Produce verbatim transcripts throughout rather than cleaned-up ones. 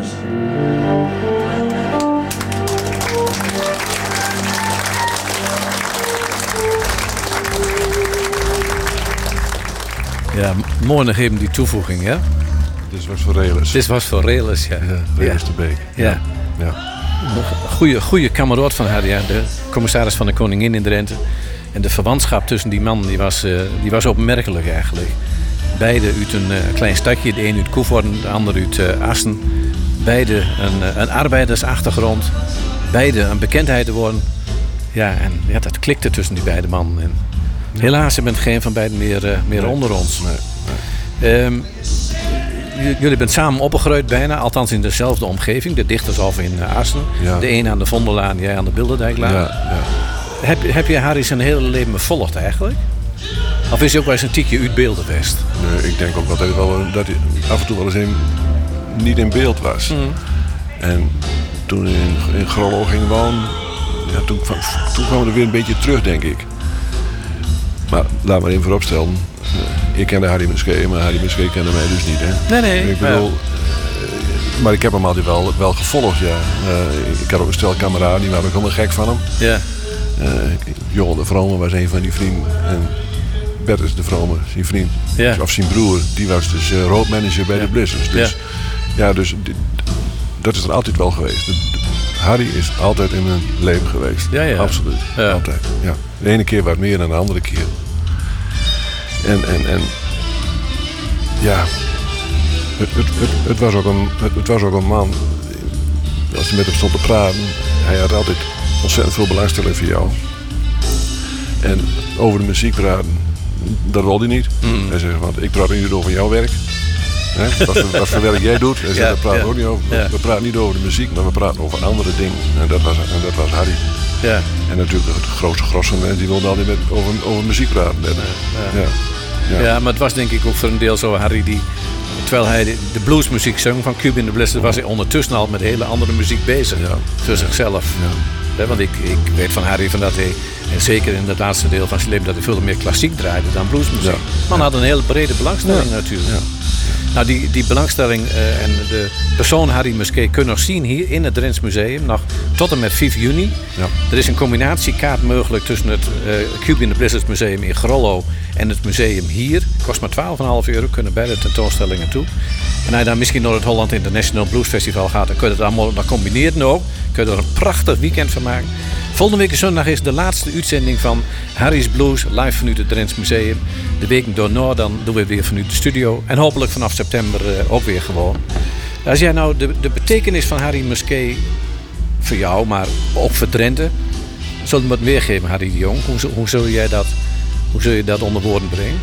Ja, mooi nog even die toevoeging, hè? Dit was voor Relis. Dit was voor Relis, ja. Ja, Relis ja. de Beek. Ja. ja. Goeie, goeie kameraad van haar, ja. De commissaris van de Koningin in Drenthe. En de verwantschap tussen die mannen, die was, uh, die was opmerkelijk eigenlijk. Beide uit een uh, klein stadje. De een uit Koevoorden, de ander uit uh, Assen. Beide een, uh, een arbeidersachtergrond. Beide een bekendheid te worden. Ja, en ja, dat klikte tussen die beide mannen. En helaas hebben geen van beiden meer, uh, meer nee, onder ons. Nee, nee. Um, j- jullie bent samen opgegroeid bijna, althans in dezelfde omgeving. De Dichtershof in uh, Assen. Ja. De een aan de Vondellaan, jij aan de Bilderdijklaan. Ja, ja. Heb, heb je Harry zijn hele leven bevolgd eigenlijk? Of is hij ook wel eens een tikje uit beeld geweest? Nee, ik denk ook dat hij, wel, dat hij af en toe wel eens in, niet in beeld was. Mm. En toen hij in, in Grollo ging wonen, ja, toen, toen kwam hij er weer een beetje terug, denk ik. Maar laat maar even vooropstellen. Ik kende Harry Musquet, maar Harry Musquet kende mij dus niet. Hè? Nee, nee. Ik bedoel, ja. Maar ik heb hem altijd wel, wel gevolgd, ja. Uh, ik had ook een stel kameraden, die waren ook helemaal gek van hem. Ja. Uh, Johan de Vrome was een van die vrienden. En Bertus de Vrome, zijn vriend, ja. of zijn broer, die was dus uh, roadmanager bij ja. de Blizzards. Dus, ja. ja, dus d- d- dat is er altijd wel geweest. De, de, Harry is altijd in mijn leven geweest. Ja, ja. Absoluut. Ja. Altijd. Ja. De ene keer wat meer dan de andere keer. En, en, en ja, het, het, het, het, was ook een, het, het was ook een man, als je met hem stond te praten, hij had altijd ontzettend veel belangstelling voor jou. En over de muziek praten, dat wilde hij niet. Mm. Hij zei, want ik praat niet over jouw werk. He? Wat, voor, wat voor werk jij doet. Hij zei, ja, daar praten we ja. ook niet over. Ja. We praten niet over de muziek, maar we praten over andere dingen. En dat was, en dat was Harry. Ja. En natuurlijk het grootste gros van mensen die wilden altijd met, over, over muziek praten. Ja. Ja. Ja. Ja. ja, maar het was denk ik ook voor een deel zo Harry die, terwijl hij de, de bluesmuziek zong van Cube in the Blizzard, was hij ondertussen al met hele andere muziek bezig. Ja. Voor ja. zichzelf. Ja. Ja, want ik, ik weet van Harry van dat hij, en zeker in het laatste deel van zijn leven, dat hij veel meer klassiek draaide dan bluesmuziek. Ja. Man ja. had een hele brede belangstelling ja. natuurlijk. Ja. Nou, die, die belangstelling uh, en de persoon Harry Musquet kun je nog zien hier in het Drents Museum, nog tot en met vijf juni. Ja. Er is een combinatiekaart mogelijk tussen het uh, Cube in the Blizzard Museum in Grollo en het museum hier. Kost maar twaalf komma vijf euro, kunnen beide tentoonstellingen toe. En als je dan misschien naar het Holland International Blues Festival gaat, dan kun je het allemaal nog combineren ook. Kun je er een prachtig weekend van maken. Volgende week zondag is de laatste uitzending van Harry's Blues live vanuit het Drents Museum. De weken daarna dan doen we weer vanuit de studio. En hopelijk vanaf september uh, ook weer gewoon. Als jij nou de, de betekenis van Harry Musquet voor jou, maar ook voor Drenthe, zul je wat weergeven, Harry de Jong. Hoe, hoe, zul jij dat, hoe zul je dat onder woorden brengen?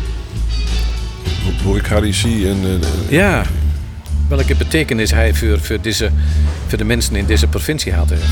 Hoe, hoe ik Harry zie en... Uh, ja, welke betekenis hij voor, voor, deze, voor de mensen in deze provincie had. Heeft.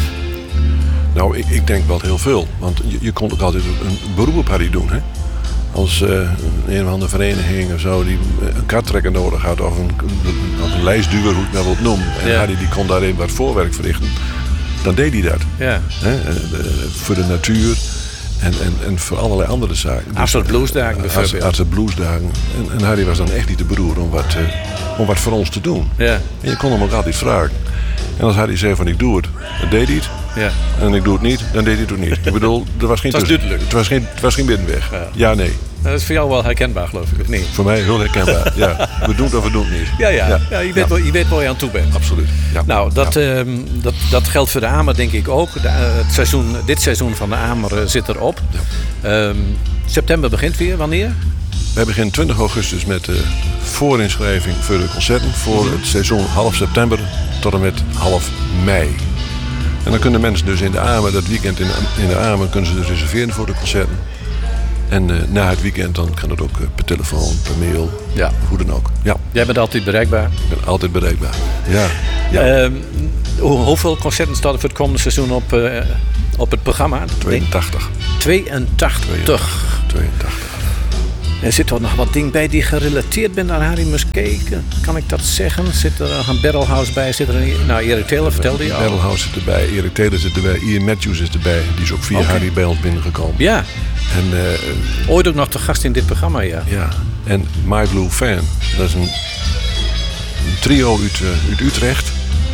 Nou, ik, ik denk wel heel veel. Want je, je kon ook altijd een beroep op Harry doen. Hè? Als uh, een of andere vereniging of zo die een karttrekker nodig had of een, of een lijstduwer, hoe het nou wilt noemen. En ja. Harry die kon daar even wat voorwerk verrichten. Dan deed hij dat. Ja. Hè? Voor de natuur en, en, en voor allerlei andere zaken. Als het bluesdagen bijvoorbeeld. Als het bluesdagen. En, en Harry was dan echt niet te beroerd om wat, uh, om wat voor ons te doen. Ja. En je kon hem ook altijd vragen. En als Harry zei van ik doe het, dan deed hij het. Ja. En ik doe het niet, dan deed hij het ook niet. Ik bedoel, er was geen het was duidelijk. Het was geen, het was geen middenweg. Ja, ja nee. Dat is voor jou wel herkenbaar, geloof ik, of niet? Voor mij heel herkenbaar, ja. We doen het of we doen het niet. Ja, ja. ja. ja je, weet ja. Wel, je weet waar je aan toe bent. Absoluut. Ja. Nou, dat, ja. uh, dat, dat geldt voor de Amer denk ik ook. De, uh, het seizoen, dit seizoen van de Amer uh, zit erop. Ja. Um, september begint weer, wanneer? Wij beginnen twintig augustus met de voorinschrijving voor de concerten. Voor het seizoen half september tot en met half mei. En dan kunnen mensen dus in de Amer, dat weekend in de, in de Amer, kunnen ze dus reserveren voor de concerten. En uh, na het weekend dan kan het ook uh, per telefoon, per mail, ja. hoe dan ook. Ja. Jij bent altijd bereikbaar? Ik ben altijd bereikbaar, ja. ja. Uh, hoe, hoeveel concerten staan er voor het komende seizoen op, uh, op het programma? tweeëntachtig. tweeëntachtig. tweeëntachtig. Er zit er nog wat ding bij die gerelateerd bent aan Harry Musquet. Kan ik dat zeggen? Zit er nog een Barrelhouse bij? Zit er een... Nou, Erik Taylor vertelde je al. Barrelhouse zit erbij, Erik Taylor zit erbij, Ian Matthews is erbij. Die is ook via okay. Harry bij ons binnengekomen. Ja. En, uh, ooit ook nog te gast in dit programma, ja. Ja. En My Blue Fan, dat is een, een trio uit, uh, uit Utrecht.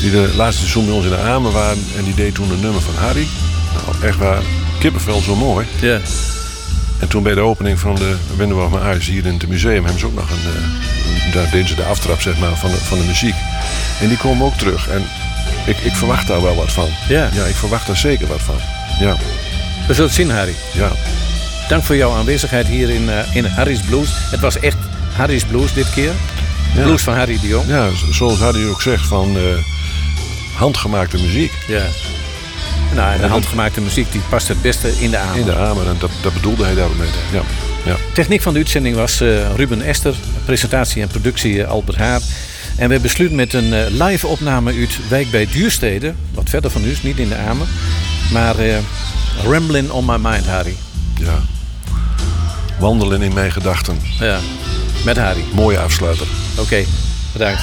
Die de laatste seizoen bij ons in de Amen waren. En die deed toen een nummer van Harry. Nou, echt waar. Kippenvel zo mooi. Ja. En toen bij de opening van de Windenborg met Aars hier in het museum hebben ze ook nog een, uh, daar deden ze de aftrap zeg maar, van, de, van de muziek. En die komen ook terug. En ik, ik verwacht daar wel wat van. Ja. Ja, ik verwacht daar zeker wat van. Ja. We zullen het zien, Harry. Ja. Dank voor jouw aanwezigheid hier in, uh, in Harry's Blues. Het was echt Harry's Blues dit keer. Ja. Blues van Harry de Jong. Ja, zoals Harry ook zegt, van uh, handgemaakte muziek. Ja. Nou, en de handgemaakte muziek die past het beste in de Amen. In de Amen, en dat, dat bedoelde hij daarom mee. Ja. Ja. Techniek van de uitzending was uh, Ruben Ester. Presentatie en productie uh, Albert Haar. En we besluiten met een uh, live opname uit Wijk bij Duurstede. Wat verder van u is, niet in de Amen. Maar uh, Ramblin' on my mind, Harry. Ja. Wandelen in mijn gedachten. Ja, met Harry. Mooie afsluiter. Oké, okay, bedankt.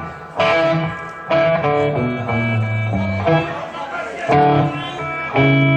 Thank you.